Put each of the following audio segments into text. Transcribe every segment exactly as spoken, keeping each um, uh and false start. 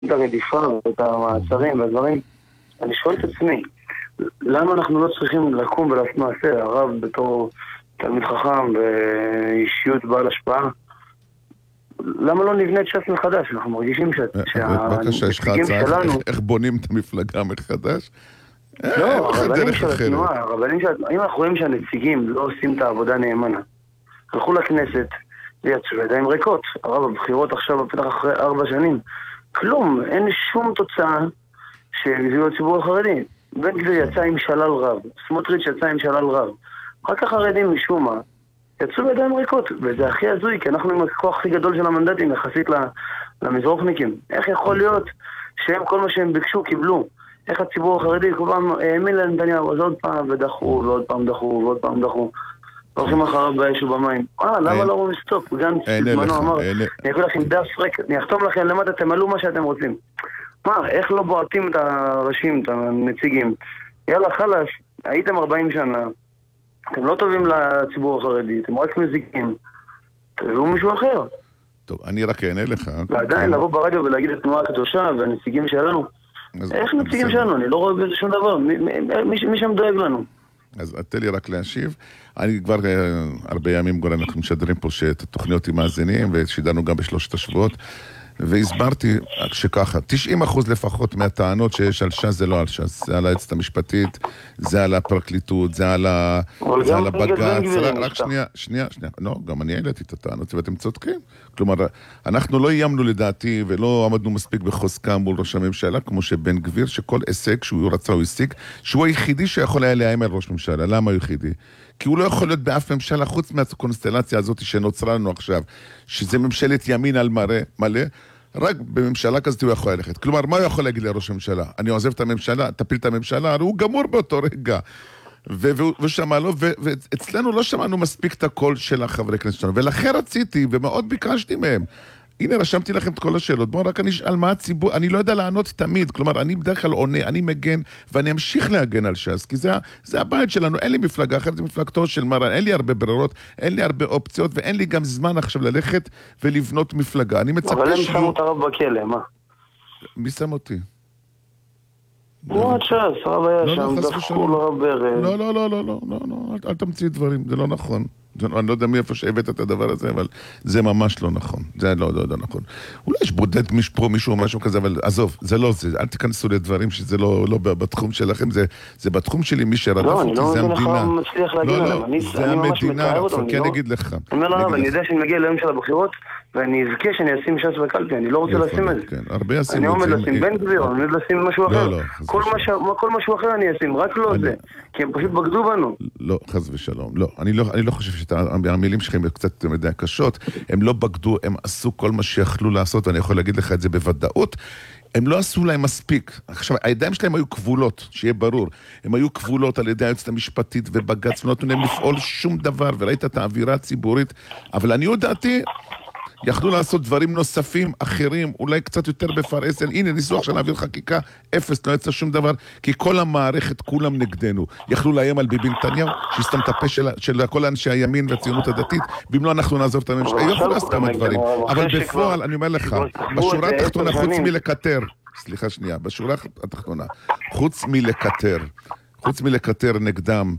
את הרדיפה ואת המעצרים והדברים, אני שואל את עצמי, למה אנחנו לא צריכים לקום ולעשות מעשה? הרב בתור תלמיד חכם ואישיות בעל השפעה, למה לא נבנה את ש"ס מחדש? אנחנו מרגישים שהנציגים שלנו... איך בונים את המפלגה מחדש? לא, הרבנים של התנועה, הרבנים של התנועה, אם אנחנו רואים שהנציגים לא עושים את העבודה נאמנה, הלכו לכנסת ויצאו ידיים ריקות, הרב הבחירות עכשיו בפתח אחרי ארבע שנים, כלום, אין שום תוצאה שהביאו הציבור החרדי. בן גביר יצא עם שלל רב, סמוטריץ' יצא עם שלל רב, רק החרדים משום מה יצאו בידיים ריקות, וזה הכי הזוי, כי אנחנו עם הכוח הכי גדול של המנדטים יחסית למזרוחניקים. איך יכול להיות שהם כל מה שהם ביקשו קיבלו? איך הציבור החרדי כל פעם האמין לנתניהו, אז עוד פעם ודחו, ועוד פעם דחו, ועוד פעם דחו, הולכים אחריו באש ובמים. אה, למה לא רואים סטופ? גן בזמנו אמר, אני אביא לכם דף ריק, אני אחתום לכם למטה, תמלאו מה שאתם רוצים. מה, איך לא בועטים את הראשים, את הנציגים? יאללה, חלש, הייתם ארבעים שנה, אתם לא טובים לציבור החרדי, אתם רק מזיקים, תביאו מישהו אחר. טוב, אני רק אענה לך. ועדיין לבוא ברדיו ולהגיד את התנועה הקדושה והנציגים שלנו, איך נציגים שלנו? אני לא רואה בזה שום דבר, מי שם דואג לנו? אז תן לי רק להשיב. אני כבר הרבה ימים כבר אנחנו משדרים פה שאת התוכניות עם מאזינים, ושידרנו גם בשלושת השבועות, והסברתי שככה, תשעים אחוז לפחות מהטענות שיש על ש"ס זה לא על ש"ס, זה על היועצת המשפטית, זה על הפרקליטות, זה על הבג"ץ, רק שנייה, שנייה, שנייה, לא, גם אני העליתי את הטענות, ואתם צודקים. כלומר, אנחנו לא איימנו לדעתי, ולא עמדנו מספיק בחוזקה מול ראש הממשלה, כמו שבן גביר, שכל הישג שהוא רצה הוא השיג, שהוא היחידי שיכול היה לאיים על ראש ממשלה. למה הוא היחידי? כי הוא לא יכול להיות באף ממשלה, חוץ מהקונסטלציה הזאת שנוצרה לנו עכשיו, שזה ממשלת ימין על מלא, רק בממשלה כזאת הוא יכול ללכת. כלומר, מה הוא יכול להגיד לראש הממשלה? אני עוזב את הממשלה, תפיל את הממשלה, הוא גמור באותו רגע. ושמע לו, ואצלנו לא שמענו מספיק את הקול של החברי כנסת שלנו, ולכן רציתי, ומאוד ביקשתי מהם, הנה, רשמתי לכם את כל השאלות. בואו רק אני אשאל מה הציבור, אני לא יודע לענות תמיד, כלומר, אני בדרך כלל עונה, אני מגן, ואני אמשיך להגן על ש"ס, כי זה, זה הבית שלנו, אין לי מפלגה אחרת, זה מפלגתו של מרן, אין לי הרבה ברירות, אין לי הרבה אופציות, ואין לי גם זמן עכשיו ללכת ולבנות מפלגה. אני מצפה אבל הם שמו את הרב בכלא, מה? מי שם אותי? לא, את ש"ס, הרב היה שם, דפקו לרב ברל. לא, לא, לא, לא, לא, לא, אל תמציא דברים, זה לא נכון. אני לא יודע מי איפה שהבאת את הדבר הזה, אבל זה ממש לא נכון. זה לא, לא, לא נכון. אולי יש בודד פה מישהו או משהו כזה, אבל עזוב, זה לא זה. אל תיכנסו לדברים שזה לא, לא בתחום שלכם, זה, זה בתחום שלי, מי שרדף אותי, זה המדינה. לא, לא, זה המדינה, כן אגיד לך. אני אומר לו, אני יודע שאני מגיע ליום של הבחירות, ואני אזכה שאני אשים ש"ס בקלפי, אני לא רוצה לשים את זה. אני עומד לשים בן גביר, אני עומד לשים משהו אחר. כל משהו אחר אני אשים, רק לא זה. כי הם פשוט בגדו בנו. לא, חס ושלום. לא, אני לא, אני לא חושב שהמילים שלכם קצת מדי קשות, הם לא בגדו, הם עשו כל מה שיכלו לעשות, אני יכול להגיד לך את זה בוודאות, הם לא עשו להם מספיק. עכשיו, הידיים שלהם היו כבולות, שיהיה ברור, הם היו כבולות על ידי היועצת המשפטית ובג"ץ, לא נתנו להם לפעול שום דבר, וראית את האווירה הציבורית, אבל אני יודעתי, יכלו לעשות דברים נוספים, אחרים, אולי קצת יותר בפרסל. הנה, ניסו עכשיו להעביר חקיקה, אפס, לא יצא שום דבר, כי כל המערכת, כולם נגדנו. יכלו לאיים על ביבי נתניהו, שיסתם את הפה של, של כל אנשי הימין והציונות הדתית, ואם לא אנחנו נעזוב את הממשלה. יוכלו לעשות כמה דברים. אבל בפועל, אני אומר לך, בשורה התחתונה, חוץ מלקטר, סליחה שנייה, בשורה התחתונה, חוץ מלקטר, חוץ מלקטר נגדם,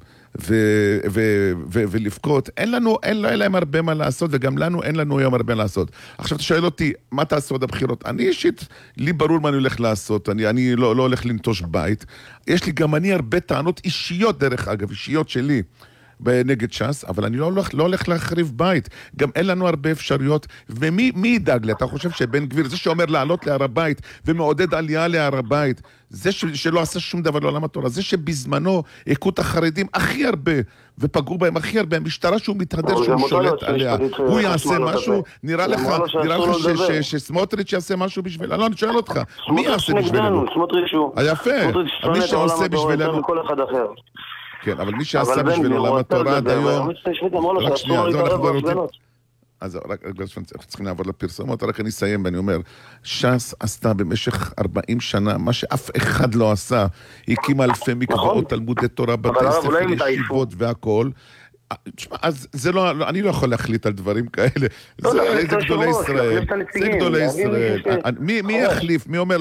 ו- ו- ו- ולפקות, אין לנו, אין, אין להם הרבה מה לעשות, וגם לנו אין לנו היום הרבה לעשות. עכשיו אתה שואל אותי, מה תעשו עד הבחירות? אני אישית, לי ברור מה אני הולך לעשות, אני, אני לא, לא הולך לנטוש בית. יש לי גם אני הרבה טענות אישיות, דרך אגב, אישיות שלי, נגד ש"ס, אבל אני לא הולך, לא הולך להחריב בית. גם אין לנו הרבה אפשרויות, ומי מי ידאג לי? אתה חושב שבן גביר, זה שאומר לעלות להר הבית, ומעודד עלייה להר הבית, זה ש, שלא עשה שום דבר לעולם התורה, זה שבזמנו הכו את החרדים הכי הרבה, ופגעו בהם הכי הרבה, המשטרה שהוא מתהדר שהוא שולט עליה, הוא יעשה משהו, נראה לך, נראה לך שסמוטריץ' יעשה משהו בשבילה? לא, אני שואל אותך, מי יעשה בשבילנו? סמוטריץ' הוא. היפה, מי שעושה בשבילנו. כן, אבל מי שעשה בשביל עולם התורה עד היום... רק שנייה, זו אנחנו כבר רוצים... אז רק צריכים לעבור לפרסומות, רק אני אסיים ואני אומר, ש"ס עשתה במשך ארבעים שנה מה שאף אחד לא עשה, היא הקימה אלפי מקוואות, תלמודי תורה, בתי ספר, ישיבות והכל, תשמע, אז זה לא, אני לא יכול להחליט על דברים כאלה. זה גדולי ישראל. זה גדולי ישראל. מי יחליף? מי אומר